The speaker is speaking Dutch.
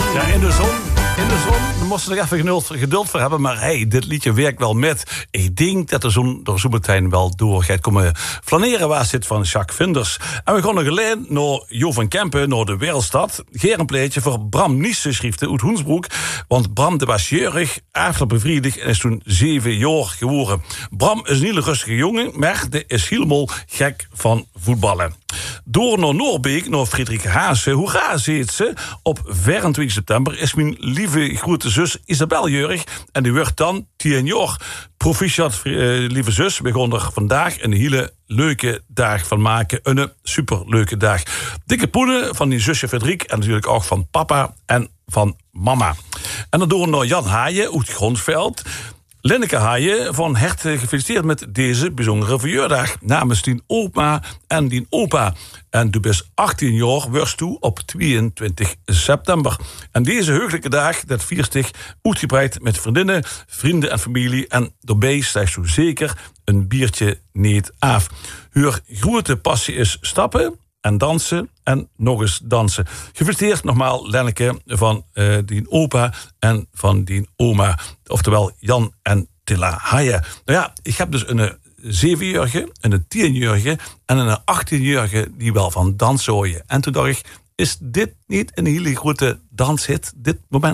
Ja, in de zon. Daar moesten we nog even geduld voor hebben. Maar hey, dit liedje werkt wel met. Ik denk dat de zon door zo meteen wel door gaat komen flaneren. Waar zit van Jacques Vinders. En we gaan nog alleen naar Jo van Kempen, naar de Wereldstad. Geer een pleetje voor Bram Niesse schreef uit Hoensbroek. Want Bram de was jeurig, erg bevriedig en is toen 7 jaar geworden. Bram is een hele rustige jongen, maar die is helemaal gek van voetballen. Door naar Noorbeek, naar Friedrich Haase. Hoe gaat ze? Op 24 september is mijn lieve grote zus Isabel jeurig. En die wordt dan 10 jaar. Proficiat, lieve zus. We gaan er vandaag een hele leuke dag van maken. Een superleuke dag. Dikke poenen van die zusje Frederik. En natuurlijk ook van papa en van mama. En dan door naar Jan Haaien uit het Grondveld. Lenneke Haaien van harte gefeliciteerd met deze bijzondere verjaardag. Namens die oma en die opa. En du bent 18 jaar, worst toe op 22 september. En deze heugelijke dag, dat viert zich uitgebreid met vriendinnen, vrienden en familie. En daarbij stijgt zo zeker een biertje niet af. Haar grote passie is stappen en dansen en nog eens dansen. Gefeliciteerd nogmaals Lenneke van die opa en van die oma. Oftewel Jan en Tilla Haaien. Nou ja, ik heb dus een 7-jarige, een 10-jarige en een 18-jarige die wel van dansen hoor je. En toen dacht ik, is dit niet een hele grote danshit, dit moment?